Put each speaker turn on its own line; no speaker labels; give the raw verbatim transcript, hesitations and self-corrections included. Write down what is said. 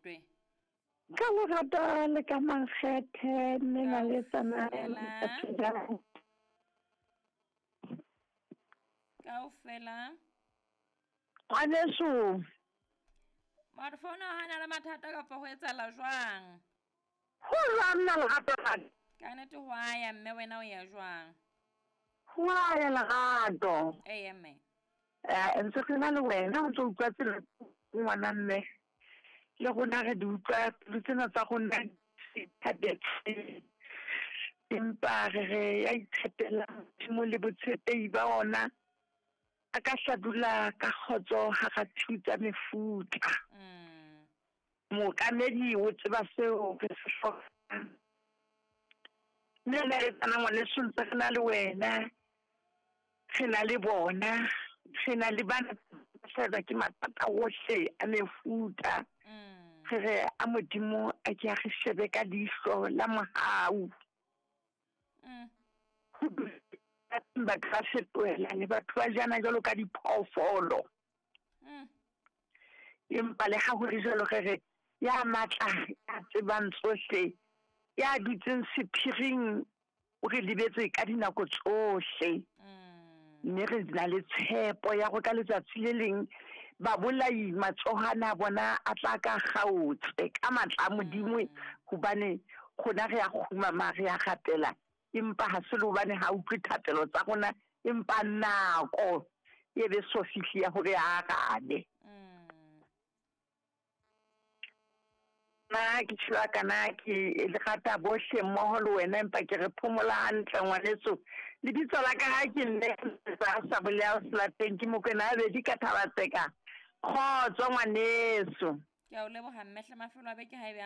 Letwe.
Ka lerato le ka mankgethe mme na le tsamaya
kaofela
Ngwaneso
Marfono hana le mathata kapa ho etsahala jwang?
Ho lwana lerato
ka nnete ho aya mme wena o ya jwang?
Ho aya lerato
eh mme
eh ntse ke na le wena o tlo utlwa tsela ngwana mme le gona re di utlwa le tsena tsa go nna dithabetse empa re ya itshepela mo le botshepehi ba ona a ka hladula ka khotso ha ga thuta mefuta
mm
mo kamedi o tseba seo ke se hlokang nne le tsana ngwane sontse re na le wena re na le bona re na le bana ba ke mathata ohle a mefuta
mm
re a modimo a ke a re shebe ka dihlo la mohau
mm
ba ka fetoela le batho ba jana jalo ka diphoofolo
mm
empa le ha ho re jalo re ya matla ya tsebang tsohle ya dutseng sephiring o re lebetse ka dinako tsohle mme re na le tshepo ya go ka letsatsi le leng ba bolai matsohana bona a tla ka gautse ka matla modimo hobane gona re ya khuma mare ya gatela empa ha se lo bane ha utlwe thatelo tsa gona empa nako ye be so fihli ya hore a gane na ke tshwa kana ke le gata bohle mmoho le wena empa ke re phomola hantle ngwaneso le ditsola ka ha ke nne sa sa bolea slateng ke mo kena be di ka thabatseka khotso ngwaneso
ke a o leboha mmehle mafelo a beke ha